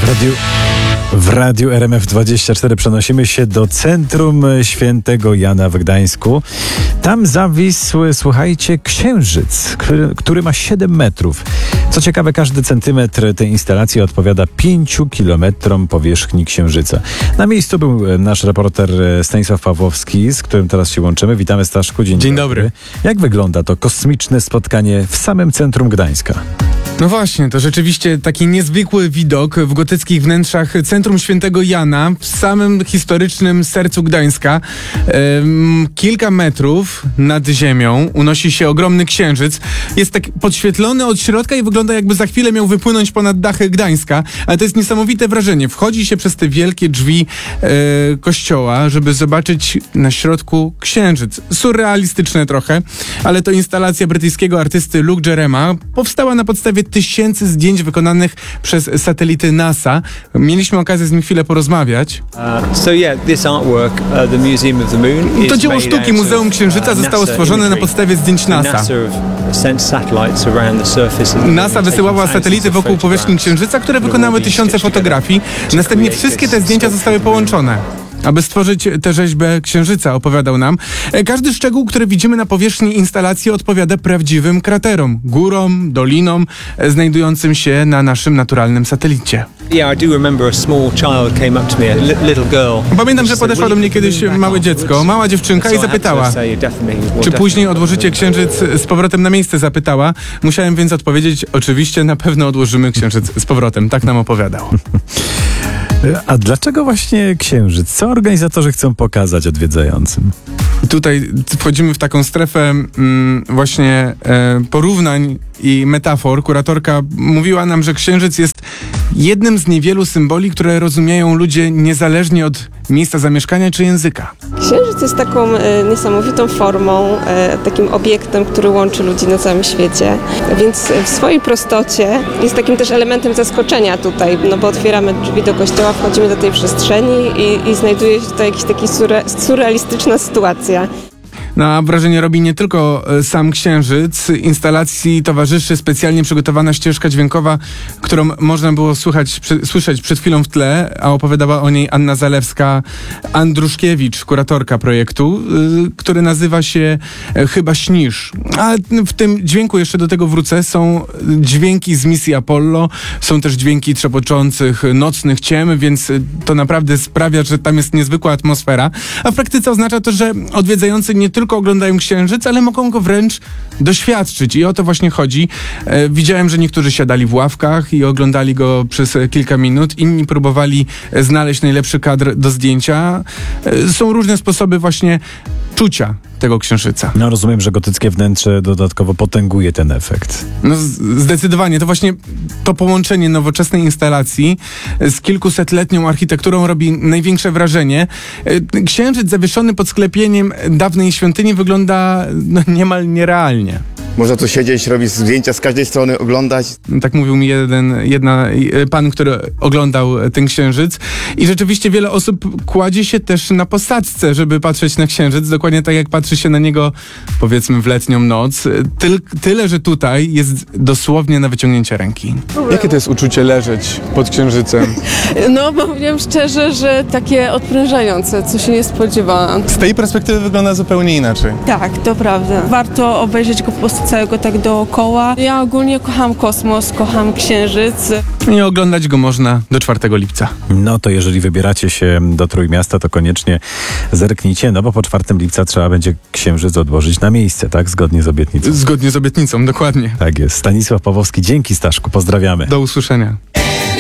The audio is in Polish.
W radiu RMF24 przenosimy się do centrum Świętego Jana w Gdańsku. Tam zawisł, słuchajcie, księżyc, który ma 7 metrów. Co ciekawe, każdy centymetr tej instalacji odpowiada 5 kilometrom powierzchni księżyca. Na miejscu był nasz reporter Stanisław Pawłowski, z którym teraz się łączymy. Witamy, Staszku. Dzień dobry. Jak wygląda to kosmiczne spotkanie w samym centrum Gdańska? No właśnie, to rzeczywiście taki niezwykły widok w gotyckich wnętrzach centrum Świętego Jana, w samym historycznym sercu Gdańska. Kilka metrów nad ziemią unosi się ogromny księżyc. Jest tak podświetlony od środka i wygląda, jakby za chwilę miał wypłynąć ponad dachy Gdańska. Ale to jest niesamowite wrażenie. Wchodzi się przez te wielkie drzwi kościoła, żeby zobaczyć na środku księżyc. Surrealistyczne trochę, ale to instalacja brytyjskiego artysty Luke Jerema. Powstała na podstawie tysięcy zdjęć wykonanych przez satelity NASA. Mieliśmy okazję z nim chwilę porozmawiać. To dzieło sztuki Muzeum Księżyca zostało stworzone na podstawie zdjęć NASA. NASA wysyłała satelity wokół powierzchni Księżyca, które wykonały tysiące fotografii. Następnie wszystkie te zdjęcia zostały połączone, aby stworzyć tę rzeźbę Księżyca, opowiadał nam. Każdy szczegół, który widzimy na powierzchni instalacji, odpowiada prawdziwym kraterom, górom, dolinom, znajdującym się na naszym naturalnym satelicie. Pamiętam, że podeszła do mnie kiedyś małe dziecko, mała dziewczynka i zapytała, czy później odłożycie księżyc z powrotem na miejsce, zapytała. Musiałem więc odpowiedzieć, oczywiście, na pewno odłożymy księżyc z powrotem. Tak nam opowiadał. A dlaczego właśnie księżyc? Co organizatorzy chcą pokazać odwiedzającym? Tutaj wchodzimy w taką strefę właśnie porównań i metafor. Kuratorka mówiła nam, że księżyc jest jednym z niewielu symboli, które rozumieją ludzie niezależnie od miejsca zamieszkania czy języka. Księżyc jest taką niesamowitą formą, takim obiektem, który łączy ludzi na całym świecie. Więc w swojej prostocie jest takim też elementem zaskoczenia tutaj, no bo otwieramy drzwi do kościoła, wchodzimy do tej przestrzeni i znajduje się tutaj jakaś taka surrealistyczna sytuacja. No, a wrażenie robi nie tylko sam księżyc. Instalacji towarzyszy specjalnie przygotowana ścieżka dźwiękowa, którą można było słyszeć przed chwilą w tle, a opowiadała o niej Anna Zalewska-Andruszkiewicz, kuratorka projektu, który nazywa się Chyba śnisz. A w tym dźwięku, jeszcze do tego wrócę, są dźwięki z misji Apollo, są też dźwięki trzepoczących nocnych ciem, więc to naprawdę sprawia, że tam jest niezwykła atmosfera. A w praktyce oznacza to, że odwiedzający nie tylko oglądają księżyc, ale mogą go wręcz doświadczyć i o to właśnie chodzi. Widziałem, że niektórzy siadali w ławkach i oglądali go przez kilka minut, inni próbowali znaleźć najlepszy kadr do zdjęcia. Są różne sposoby właśnie czucia tego księżyca. No rozumiem, że gotyckie wnętrze dodatkowo potęguje ten efekt. No zdecydowanie. To właśnie to połączenie nowoczesnej instalacji z kilkusetletnią architekturą robi największe wrażenie. Księżyc zawieszony pod sklepieniem dawnej świątyni wygląda niemal nierealnie. Można tu siedzieć, robić zdjęcia z każdej strony, oglądać. Tak mówił mi pan, który oglądał ten księżyc. I rzeczywiście wiele osób kładzie się też na posadzce, żeby patrzeć na księżyc. Dokładnie tak, jak patrzy się na niego, powiedzmy, w letnią noc. Tyle, że tutaj jest dosłownie na wyciągnięcie ręki. Jakie to jest uczucie leżeć pod księżycem? No, powiem szczerze, że takie odprężające, co się nie spodziewałam. Z tej perspektywy wygląda zupełnie inaczej. Tak, to prawda. Warto obejrzeć go po prostu całego tak dookoła. Ja ogólnie kocham kosmos, kocham księżyc. I oglądać go można do 4 lipca. No to jeżeli wybieracie się do Trójmiasta, to koniecznie zerknijcie, no bo po 4 lipca trzeba będzie księżyc odłożyć na miejsce, tak? Zgodnie z obietnicą. Zgodnie z obietnicą, dokładnie. Tak jest. Stanisław Pawłowski, dzięki, Staszku, pozdrawiamy. Do usłyszenia.